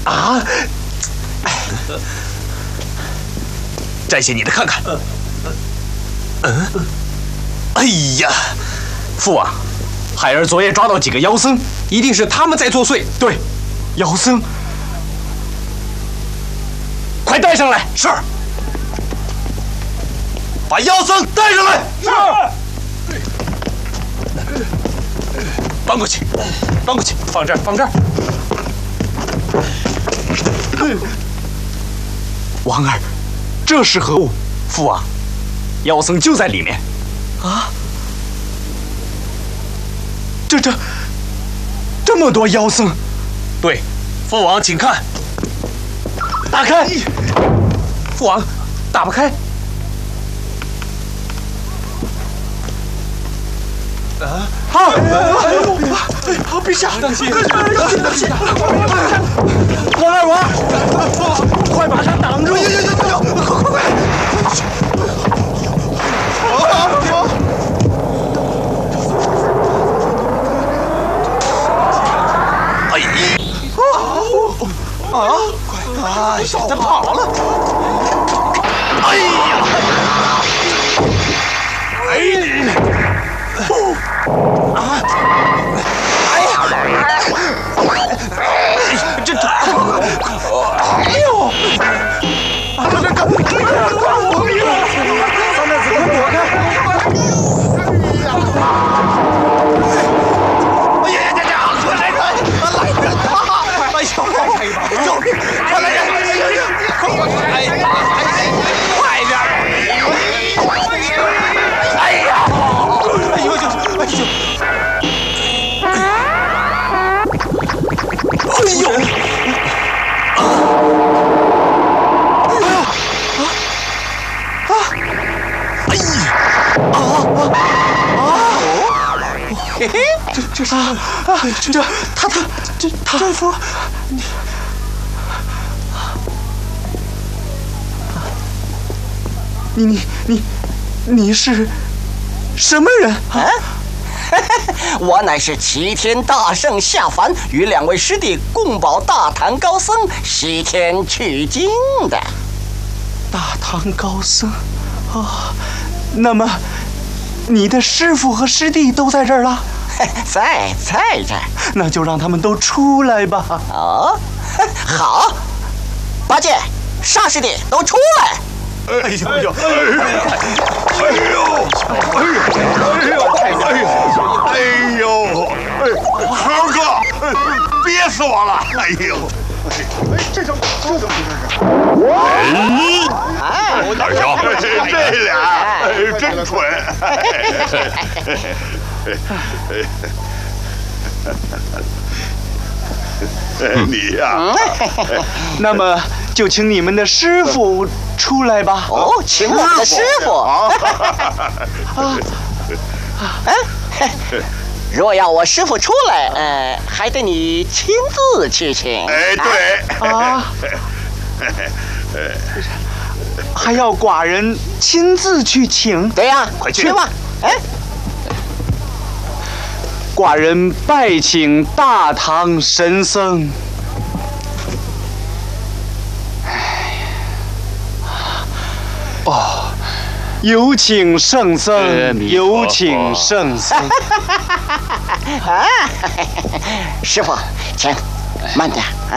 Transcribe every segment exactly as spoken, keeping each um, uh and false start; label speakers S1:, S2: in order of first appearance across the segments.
S1: 啊！摘下你的看看。嗯。哎呀，父王，孩儿昨夜抓到几个妖僧，一定是他们在作祟。对，妖僧。快带上来！是。把妖僧带上来！
S2: 是。
S1: 搬过去，搬过去，放这儿，放这儿。王儿，这是何物？父王，妖僧就在里面。啊！这这这么多妖僧！对，父王，请看，打开。父王，打不开。啊！好！哎呦！好，陛下，当心！当心！王二王，快把他挡住！快快快！哎呀！啊！快！哎，他跑了！哎呀！哎！啊！哎呀！这这！哎呦！啊！这这这！快我命了！三太子，快躲开！哎呀呀呀！快来人！来人呐！哎呦！救命！快来人！快快快！哎呀！快点！哎呀！哎呦！哎呦！哎呦！啊！哎呦！啊！啊！哎呀！啊啊啊！嘿嘿，这这是啊！这这他他这这夫，你你你你你是什么人啊？
S3: 我乃是齐天大圣下凡，与两位师弟共保大唐高僧西天取经的。
S1: 大唐高僧，哦，那么你的师父和师弟都在这儿了？
S3: 在在这儿。
S1: 那就让他们都出来吧。
S3: 哦，好，八戒、沙师弟都出来。
S1: 哎呦呦！哎呦！
S2: 哎呦！哎呦！哎呦！哎，猴哥，憋死我了！哎呦！哎，这怎么这怎么回事？哎，大小，这俩真蠢！你呀，
S1: 那么就请你们的师傅出来吧。
S3: 哦，请我们的师傅。啊，哎，若要我师傅出来，呃，还得你亲自去请。
S2: 哎，对。
S1: 啊，还要寡人亲自去请？
S3: 对呀，
S1: 快去
S3: 去吧。哎，
S1: 寡人拜请大唐神僧。哦，有请圣僧，有请圣僧。
S3: 啊，师傅，请慢点啊。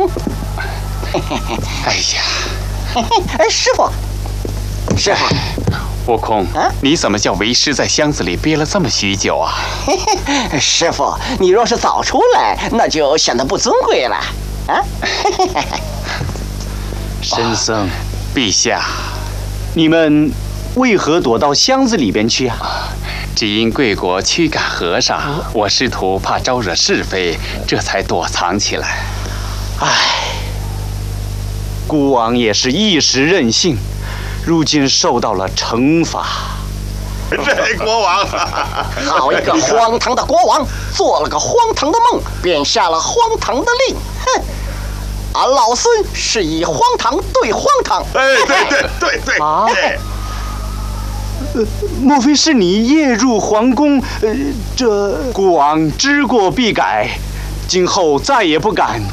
S4: 哎呀，
S3: 哎，师傅，师傅。
S4: 悟空，啊、你怎么叫为师在箱子里憋了这么许久啊？
S3: 师傅，你若是早出来，那就显得不尊贵了。啊！
S4: 神僧，陛下，
S1: 你们为何躲到箱子里边去啊？
S4: 只因贵国驱赶和尚，哦、我师徒怕招惹是非，这才躲藏起来。
S1: 唉，孤王也是一时任性。如今受到了惩罚。
S2: 这国王，
S3: 好一个荒唐的国王，做了个荒唐的梦，便下了荒唐的令。哼，俺老孙是以荒唐对荒唐。
S2: 哎，对对对对。啊，
S1: 呃，莫非是你夜入皇宫？呃，这孤王知过必改，今后再也不敢